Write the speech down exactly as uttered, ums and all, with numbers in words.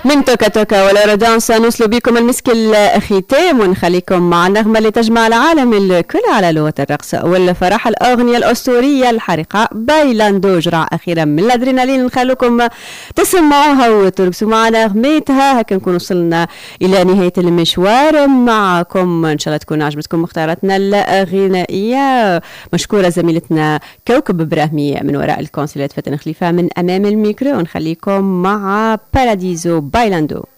من توكا توكا ولا رجعنا سنوصل بكم المسك الختام ونخليكم مع النغمة اللي تجمع العالم الكل على لغة الرقص والفرح، الأغنية الأسطورية الحرقة بايلاندو. جرعة أخيرة من الأدرينالين نخلوكم تسمعوها وترقصوا معنا نغميتها. هكا نكون وصلنا إلى نهاية المشوار معكم، إن شاء الله تكون عجبتكم مختاراتنا الغنائية. مشكورة زميلتنا كوكب إبراهيمي من وراء الكونسيلات، فتن خليفة من أمام الميكرو، ونخليكم مع باراديزو بايلاندو.